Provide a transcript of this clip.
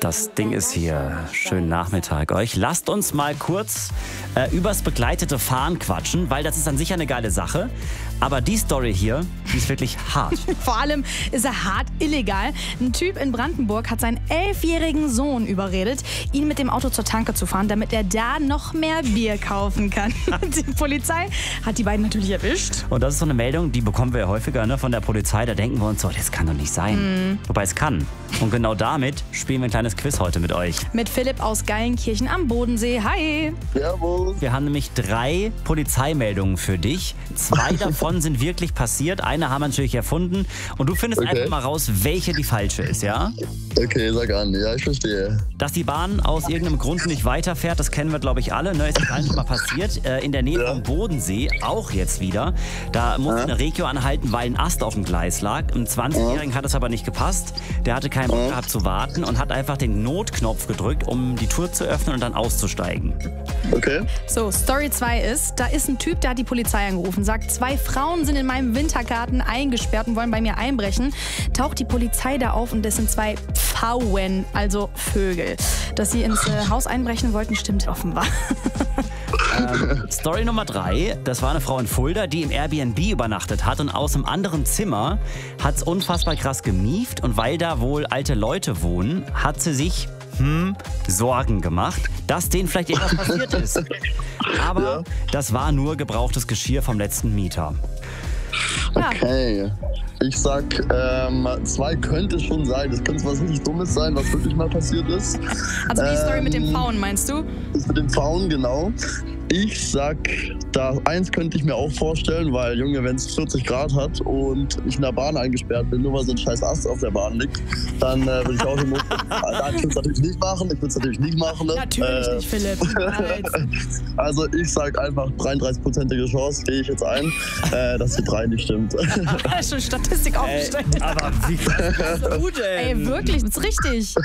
Das Ding ist hier. Schönen Nachmittag euch. Lasst uns mal kurz übers begleitete Fahren quatschen, weil das ist an sich eine geile Sache. Aber die Story hier, die ist wirklich hart. Vor allem ist er hart illegal. Ein Typ in Brandenburg hat seinen 11-jährigen Sohn überredet, ihn mit dem Auto zur Tanke zu fahren, damit er da noch mehr Bier kaufen kann. Die Polizei hat die beiden natürlich erwischt. Und das ist so eine Meldung, die bekommen wir ja häufiger, ne, von der Polizei. Da denken wir uns so, das kann doch nicht sein. Wobei es kann. Und genau damit spielen wir ein kleines Quiz heute mit euch. Mit Philipp aus Geilenkirchen am Bodensee. Hi! Servus. Wir haben nämlich 3 Polizeimeldungen für dich. 2 davon sind wirklich passiert. Eine haben wir natürlich erfunden. Und du findest einfach mal raus, welche die falsche ist, ja? Okay, sag an. Ja, ich verstehe. Dass die Bahn aus irgendeinem Grund nicht weiterfährt, das kennen wir, glaube ich, alle. Ne? Ist das eigentlich mal passiert. In der Nähe vom Bodensee, auch jetzt wieder. Da musste eine Regio anhalten, weil ein Ast auf dem Gleis lag. Einem 20-Jährigen hat es aber nicht gepasst. Der hatte keinen Bock gehabt zu warten und hat einfach den Notknopf gedrückt, um die Tür zu öffnen und dann auszusteigen. Okay. So, Story 2 ist, da ist ein Typ, der hat die Polizei angerufen, sagt, 2 Frauen sind in meinem Wintergarten eingesperrt und wollen bei mir einbrechen. Taucht die Polizei da auf und das sind 2 Pfauen, also Vögel. Dass sie ins Haus einbrechen wollten, stimmt offenbar. Story Nummer 3, das war eine Frau in Fulda, die im Airbnb übernachtet hat und aus einem anderen Zimmer hat es unfassbar krass gemieft und weil da wohl alte Leute wohnen, hat sie sich Sorgen gemacht, dass denen vielleicht irgendwas passiert ist. Aber das war nur gebrauchtes Geschirr vom letzten Mieter. Okay. Ich sag, 2 könnte schon sein. Das könnte was richtig Dummes sein, was wirklich mal passiert ist. Also die Story mit dem Pfauen, meinst du? Das mit dem Pfauen, genau. Ich sag, 1 könnte ich mir auch vorstellen, weil, Junge, wenn es 40 Grad hat und ich in der Bahn eingesperrt bin, nur weil so ein scheiß Ast auf der Bahn liegt, dann würde ich auch den Not. Ich würde es natürlich nicht machen. Natürlich nicht, Philipp. Also ich sag einfach 33%ige Chance, gehe ich jetzt ein, dass die 3 nicht stimmt. Schon Statistik aufgestellt. Aber wie krass bist du denn? Ey, wirklich, das ist richtig.